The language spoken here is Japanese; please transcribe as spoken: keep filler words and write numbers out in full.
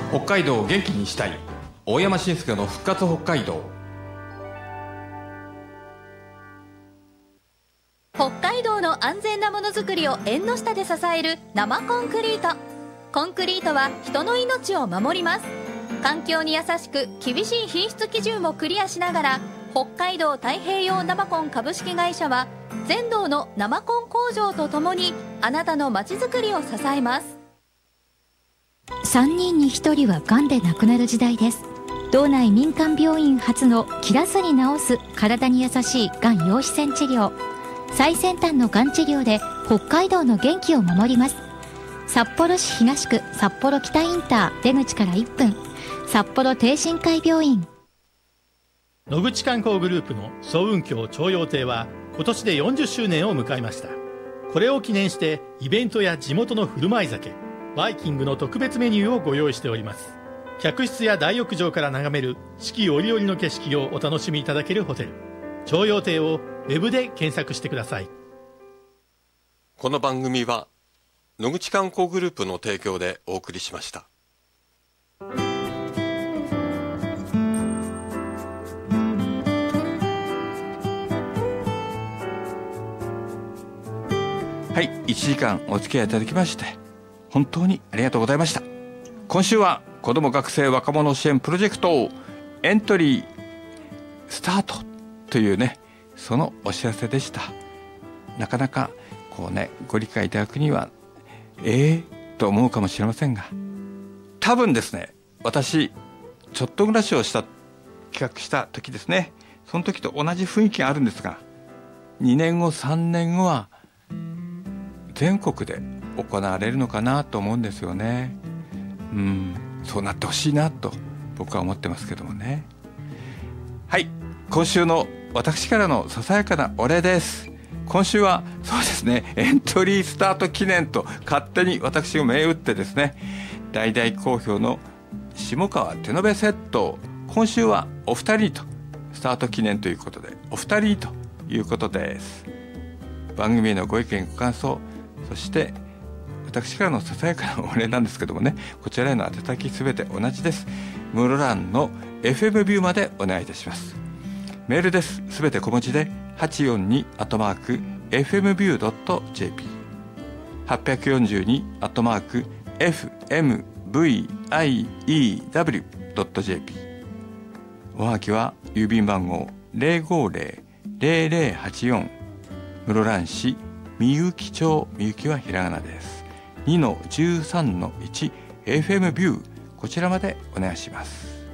北海道を元気にしたい大山伸介の復活北海道。 北海道の安全なものづくりを縁の下で支える生コンクリート。コンクリートは人の命を守ります。環境に優しく厳しい品質基準をクリアしながら、北海道太平洋生コン株式会社は全道の生コン工場とともにあなたのまちづくりを支えます。 さんにんにひとりはがんで亡くなる時代です。道内民間病院初の切らずに治す体に優しいがん陽子線治療。最先端のがん治療で北海道の元気を守ります。札幌市東区札幌北インター出口からいっぷん、札幌帝神会病院。 野口観光グループの層雲峡重陽亭は今年でよんじゅっしゅうねんを迎えました。これを記念してイベントや地元の振る舞い酒、バイキングの特別メニューをご用意しております。客室や大浴場から眺める四季折々の景色をお楽しみいただけるホテル、重陽亭をウェブで検索してください。 この番組は野口観光グループの提供でお送りしました。 はい、いちじかんお付き合いいただきまして本当にありがとうございました。今週は子ども学生若者支援プロジェクトエントリースタートというね、そのお知らせでした。なかなかこうね、ご理解いただくにはええー、と思うかもしれませんが、多分ですね、私ちょっと暮らしをした企画した時ですね、その時と同じ雰囲気があるんですが、にねんごさんねんごは全国で行われるのかなと思うんですよね。うん、そうなってほしいなと僕は思ってますけどもね。はい、今週の私からのささやかなお礼です。今週はそうですね、エントリースタート記念と勝手に私を銘打ってですね、大々好評の下川手延べセットを今週はお二人にと、スタート記念ということでお二人にということです。番組へのご意見ご感想、そして私からのささやかなお礼なんですけどもね、こちらへの宛先すべて同じです。室蘭の エフエム ビューまでお願いいたします。メールです。すべて小文字ではちよんにアットマーク エフエムビュードットジェーピー はっぴゃくよんじゅうにアットマーク エフエムブイアイイーダブリュードットジェーピー。 おはがきは郵便番号 ゼロごゼロ ゼロゼロはちよん 室蘭市みゆき町、みゆきはひらがなです。 にのじゅうさんのいち エフエム ビュー、こちらまでお願いします。